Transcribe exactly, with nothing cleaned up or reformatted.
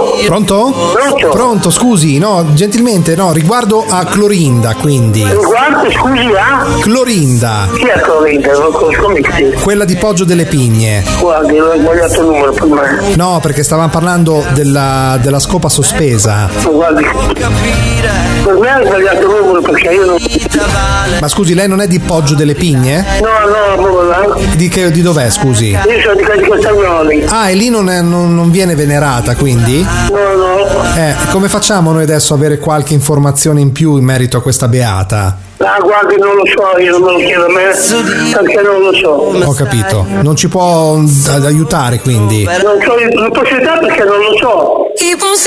Pronto? Pronto? Pronto, scusi, no, gentilmente, no, riguardo a Clorinda, quindi. Riguardo, scusi, a? Clorinda. Chi è Clorinda? Non conosco mica. Quella di Poggio delle Pigne. Guardi, ho sbagliato il numero per me. No, perché stavamo parlando della, della scopa sospesa. Guardi, per me hai sbagliato il numero perché io non... Ma scusi, lei non è di Poggio delle Pigne? No, no, proprio là. Di, che, di dov'è, scusi? Io sono di Cadi Castagnoli. Ah, e lì non, è, non, non viene venerata, quindi? No, no. Eh, come facciamo noi adesso a avere qualche informazione in più in merito a questa beata? Ah, guardi, non lo so, io non me lo chiedo a me, perché non lo so. Ho capito. Non ci può ad aiutare, quindi? Non so la possibilità perché non lo so.